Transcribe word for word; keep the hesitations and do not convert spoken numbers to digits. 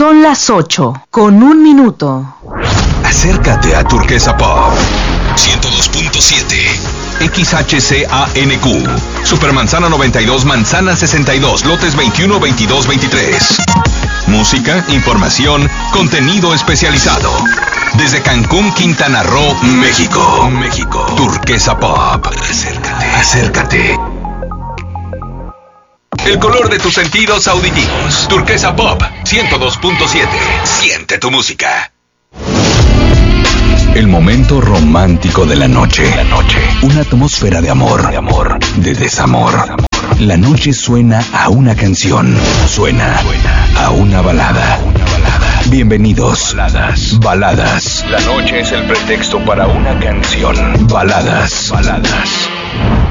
Son las ocho, con un minuto. Acércate a Turquesa Pop ciento dos punto siete X H C A N Q Supermanzana noventa y dos, Manzana sesenta y dos, lotes veintiuno, veintidós, veintitrés. Música, información, contenido especializado. Desde Cancún, Quintana Roo, México. México. Turquesa Pop. Acércate. Acércate. El color de tus sentidos auditivos. Turquesa Pop ciento dos punto siete. Siente tu música. El momento romántico de la noche. La noche. Una atmósfera de amor, de amor, de desamor. La noche suena a una canción. Suena, suena a una balada. Una balada. Bienvenidos. Baladas. Baladas. La noche es el pretexto para una canción. Baladas. Baladas.